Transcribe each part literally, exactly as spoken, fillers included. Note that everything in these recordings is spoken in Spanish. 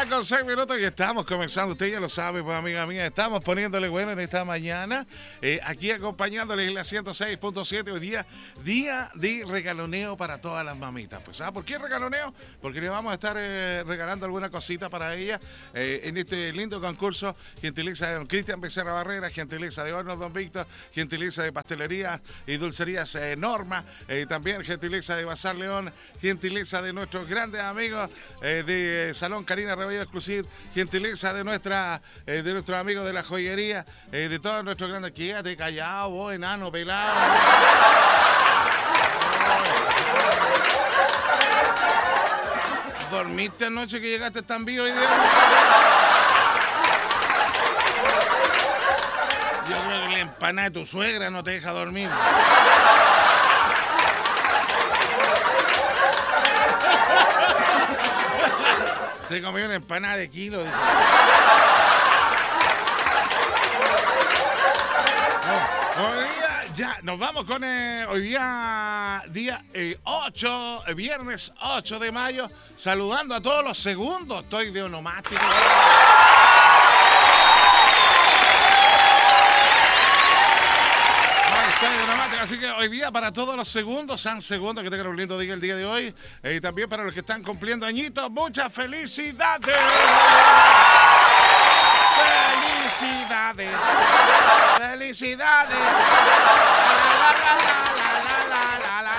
mañana con seis minutos y estamos comenzando, usted ya lo sabe, pues amiga mía, estamos poniéndole bueno en esta mañana, eh, aquí acompañándoles en la ciento seis punto siete, hoy día, día de regaloneo para todas las mamitas. Pues, ¿ah? ¿Por qué regaloneo? Porque le vamos a estar eh, regalando alguna cosita para ella eh, en este lindo concurso, gentileza de don Cristian Becerra Barrera, gentileza de Hornos Don Víctor, gentileza de Pastelería y Dulcerías eh, Norma, eh, también gentileza de Bazar León, gentileza de nuestros grandes amigos eh, de Salón Karina Rebolledo Exclusive, gentileza de nuestra eh, de nuestros amigos de la joyería, eh, de todos nuestros grandes. Quédate callado, vos, enano, pelado. ¿Dormiste anoche que llegaste tan vivo hoy día? Yo creo que la empanada de tu suegra no te deja dormir. Se comió una empanada de kilo. Dice. No, hoy día ya nos vamos con eh, hoy día día eh, ocho, eh, viernes ocho de mayo, saludando a todos los segundos. Estoy de onomástico. Así que hoy día para todos los segundos, San Segundo, que tengan un lindo día el día de hoy. Eh, y también para los que están cumpliendo añitos, muchas felicidades. Felicidades. Felicidades. La, la, la, la, la, la, la,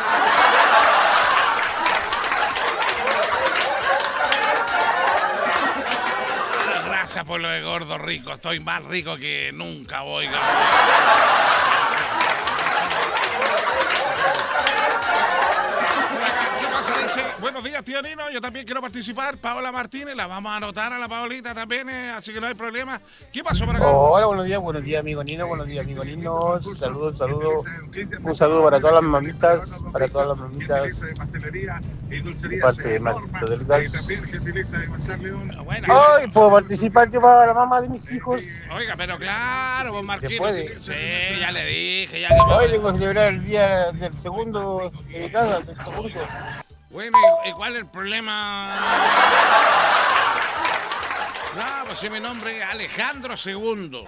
la. Gracias por lo de gordo rico. Estoy más rico que nunca, oiga. Buenos días, tío Nino. Yo también quiero participar. Paola Martínez, la vamos a anotar a la Paolita también, eh, así que no hay problema. ¿Qué pasó por acá? Oh, hola, buenos días, buenos días, amigo Nino, buenos días, amigo Nino. Saludos, saludos. Un saludo para todas las mamitas, para todas las mamitas. De parte de Marquito del Gas. Hoy puedo participar yo para la mamá de mis hijos. Oiga, pero claro, vos Marquito. ¿Se puede? Sí, ya le dije. Ya que hoy tengo que celebrar el día del segundo de mi casa, del segundo. Bueno, ¿y cuál es el problema? No, pues si mi nombre es Alejandro segundo.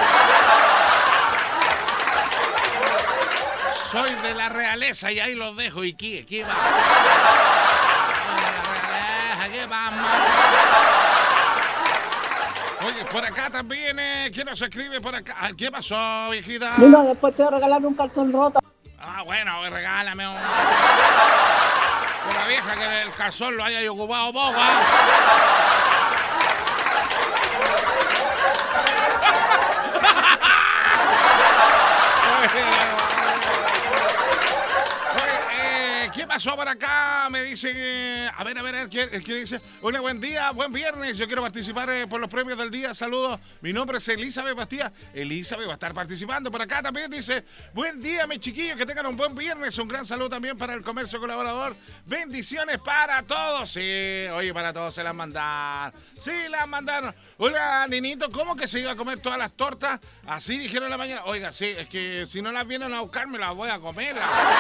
Soy de la realeza y ahí los dejo. ¿Y qué? ¿Qué va? Soy de la realeza, ¿qué vamos? Oye, por acá también, eh, ¿quién nos escribe por acá? ¿Qué pasó, viejita? No, después te voy a regalar un calzón roto. Ah, bueno, regálame un... Una vieja que el calzón lo haya ocupado vos, ¿va? ¿Qué pasó por acá? Me dice que... A ver, a ver, ¿qué, qué dice? Hola, buen día, buen viernes. Yo quiero participar eh, por los premios del día. Saludos. Mi nombre es Elizabeth Bastía. Elizabeth va a estar participando. Por acá también dice, buen día, mis chiquillos. Que tengan un buen viernes. Un gran saludo también para el comercio colaborador. Bendiciones para todos. Sí, oye, para todos se las mandaron. Sí, las mandaron. Oiga, Ninito, ¿cómo que se iba a comer todas las tortas? Así dijeron en la mañana. Oiga, sí, es que si no las vienen a buscar, me las voy a comer.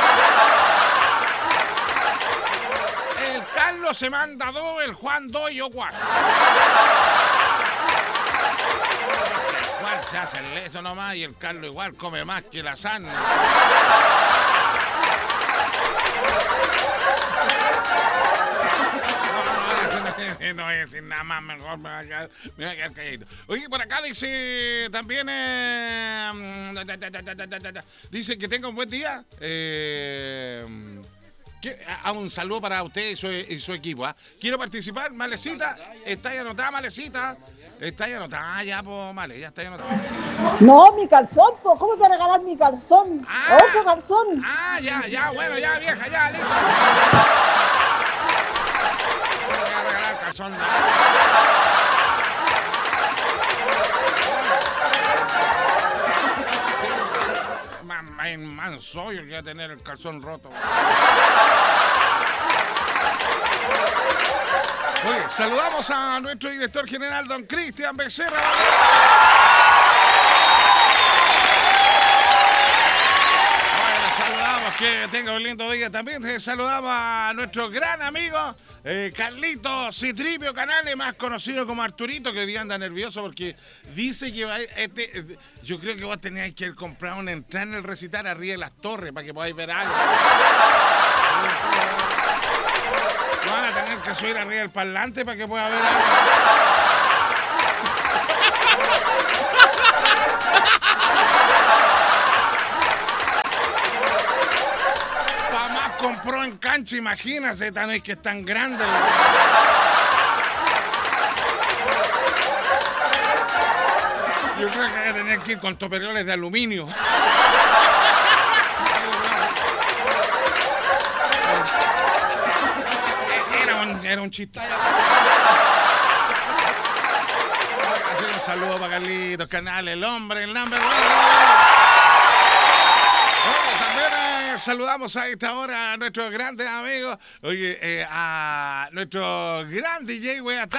El Carlos se manda dos, el Juan dos y yo cuatro. El Juan se hace el leso nomás y el Carlos igual come más que la sarna. No voy a decir nada más, mejor me voy a quedar, me voy a quedar calladito. Oye, por acá dice también, eh, dice que tenga un buen día. Eh... A un saludo para usted y su, y su equipo. ¿eh? Quiero participar, Malecita. Está ahí anotada, Malecita. Está ahí anotada, ah, ya, pues, vale, ya está ahí anotada. No, mi calzón, po. ¿Cómo te voy a regalar mi calzón? Ah, Otro calzón. Ah, ya, ya, bueno, ya, vieja, ya, listo. Voy a regalar calzón. En manso yo voy a tener el calzón roto. Oye, saludamos a nuestro director general, don Cristian Becerra. Bueno, saludamos, que tenga un lindo día. También te saludamos a nuestro gran amigo eh, Carlito Citripio Canales, más conocido como Arturito, que hoy día anda nervioso porque dice que va, este, eh, yo creo que vos teníais que comprar una entrada en el recital arriba de las torres para que podáis ver algo. Van a tener que subir arriba del parlante para que pueda ver algo. Compró en cancha, imagínate, tan es que es tan grande. Yo creo que voy a tener que ir con toperoles de aluminio. Era un, era un chiste. Así un saludo para Carlitos Canales, el hombre, el number one. Saludamos a esta hora a nuestros grandes amigos, oye, eh, a nuestro gran D J Weatán.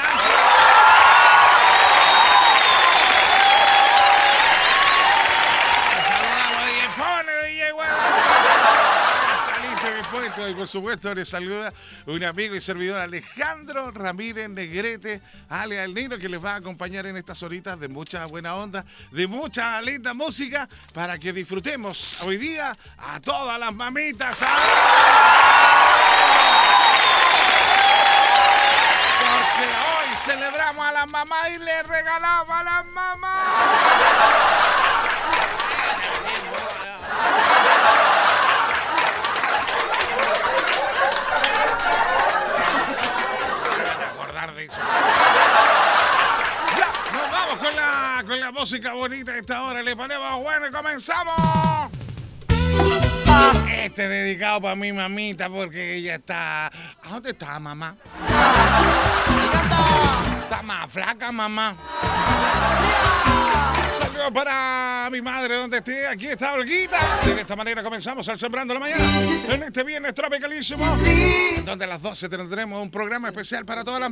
Saludamos a D J Pone, D J Weatán. Y por supuesto le saluda un amigo y servidor Alejandro Ramírez Negrete, alias El Nino, que les va a acompañar en estas horitas de mucha buena onda, de mucha linda música, para que disfrutemos hoy día a todas las mamitas. ¡Ah! Porque hoy celebramos a las mamás y le regalamos a las mamás. Ya, nos vamos con la, con la música bonita a esta hora. Le ponemos bueno y comenzamos. Este es dedicado para mi mamita porque ella está... ¿A dónde está mamá? Está más flaca, mamá. Saludos para mi madre donde esté. Aquí está Olguita. De esta manera comenzamos al Sembrando la Mañana en este viernes tropicalísimo, donde a las doce tendremos un programa especial para todas las